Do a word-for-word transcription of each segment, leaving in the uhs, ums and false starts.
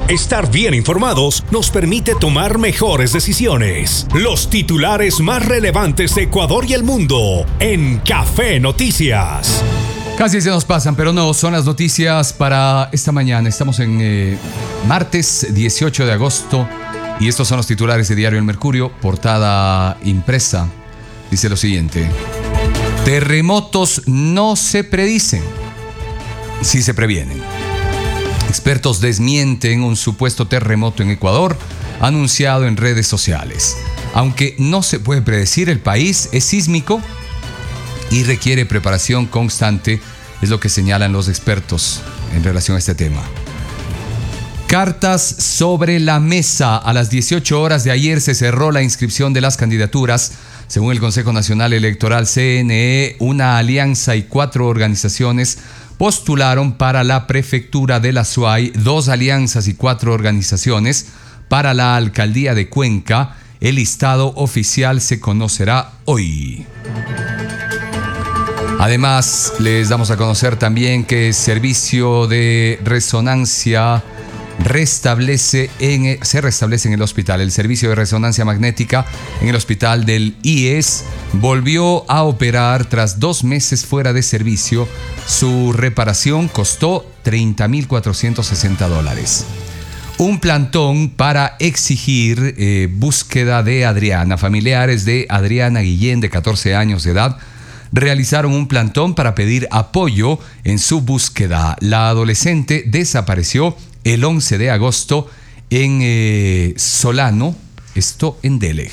Estar bien informados nos permite tomar mejores decisiones. Los titulares más relevantes de Ecuador y el mundo en Café Noticias. Casi se nos pasan, pero no, son las noticias para esta mañana. Estamos en eh, martes dieciocho de agosto y estos son los titulares de Diario El Mercurio, portada impresa. Dice lo siguiente: terremotos no se predicen, sí se previenen. Expertos desmienten un supuesto terremoto en Ecuador anunciado en redes sociales. Aunque no se puede predecir, el país es sísmico y requiere preparación constante, es lo que señalan los expertos en relación a este tema. Cartas sobre la mesa. A las dieciocho horas de ayer se cerró la inscripción de las candidaturas. Según el Consejo Nacional Electoral C N E, una alianza y cuatro organizaciones postularon para la prefectura de la S U A Y, dos alianzas y cuatro organizaciones para la alcaldía de Cuenca. El listado oficial se conocerá hoy. Además, les damos a conocer también que el servicio de resonancia restablece en, se restablece en el hospital. El servicio de resonancia magnética en el hospital del I E S volvió a operar tras dos meses fuera de servicio. Su reparación costó treinta mil cuatrocientos sesenta dólares. Un plantón para exigir eh, búsqueda de Adriana. Familiares de Adriana Guillén, de catorce años de edad, realizaron un plantón para pedir apoyo en su búsqueda. La adolescente desapareció el once de agosto en eh, Solano, esto en Delej.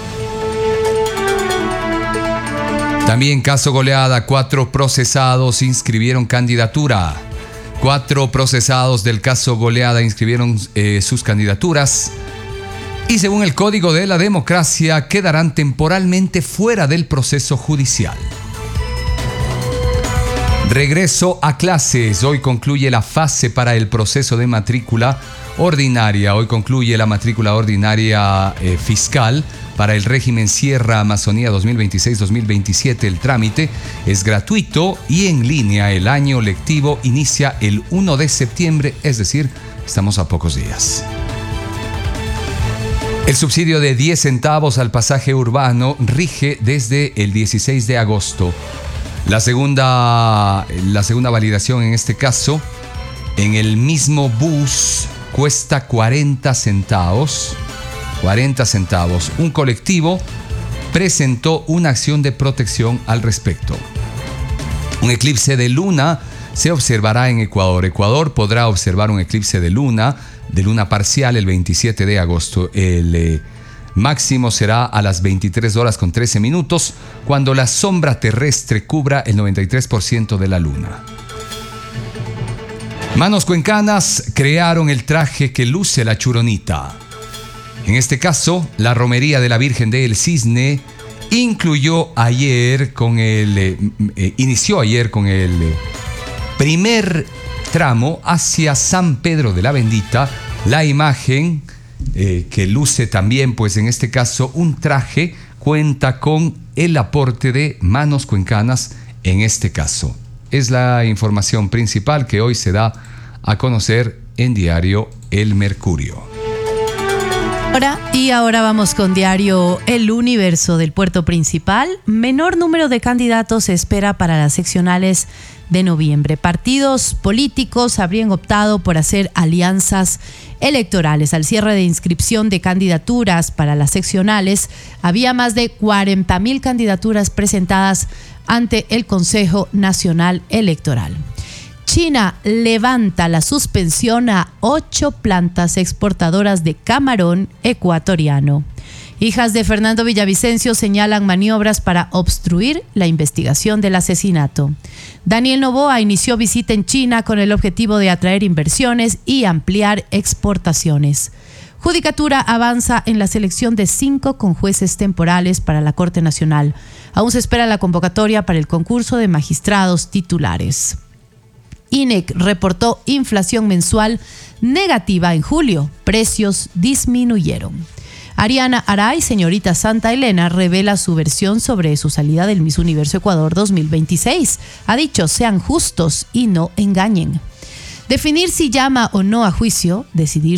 También caso goleada, cuatro procesados inscribieron candidatura. Cuatro procesados del caso goleada inscribieron eh, sus candidaturas y según el Código de la Democracia quedarán temporalmente fuera del proceso judicial. Regreso a clases. Hoy concluye la fase para el proceso de matrícula ordinaria. Hoy concluye la matrícula ordinaria eh, fiscal para el régimen Sierra Amazonía dos mil veintiséis dos mil veintisiete. El trámite es gratuito y en línea. El año lectivo inicia el primero de septiembre, es decir, estamos a pocos días. El subsidio de diez centavos al pasaje urbano rige desde el dieciséis de agosto. La segunda, la segunda validación en este caso, en el mismo bus cuesta cuarenta centavos. cuarenta centavos. Un colectivo presentó una acción de protección al respecto. Un eclipse de luna se observará en Ecuador. Ecuador podrá observar un eclipse de luna, de luna parcial el veintisiete de agosto. El eh, máximo será a las veintitrés horas con trece minutos, cuando la sombra terrestre cubra el noventa y tres por ciento de la luna. Manos cuencanas crearon el traje que luce la Churonita. En este caso, la romería de la Virgen del Cisne incluyó ayer con el eh, eh, inició ayer con el eh, primer tramo hacia San Pedro de la Bendita. La imagen eh, que luce también, pues en este caso, un traje, cuenta con el aporte de Manos Cuencanas en este caso. Es la información principal que hoy se da a conocer en Diario El Mercurio. Ahora, y ahora vamos con Diario El Universo del Puerto Principal. Menor número de candidatos se espera para las seccionales de noviembre. Partidos políticos habrían optado por hacer alianzas electorales. Al cierre de inscripción de candidaturas para las seccionales, había más de cuarenta mil candidaturas presentadas ante el Consejo Nacional Electoral. China levanta la suspensión a ocho plantas exportadoras de camarón ecuatoriano. Hijas de Fernando Villavicencio señalan maniobras para obstruir la investigación del asesinato. Daniel Noboa inició visita en China con el objetivo de atraer inversiones y ampliar exportaciones. Judicatura avanza en la selección de cinco con jueces temporales para la Corte Nacional. Aún se espera la convocatoria para el concurso de magistrados titulares. I N E C reportó inflación mensual negativa en julio. Precios disminuyeron. Ariana Aray, señorita Santa Elena, revela su versión sobre su salida del Miss Universo Ecuador dos mil veintiséis. Ha dicho: sean justos y no engañen. Definir si llama o no a juicio, decidir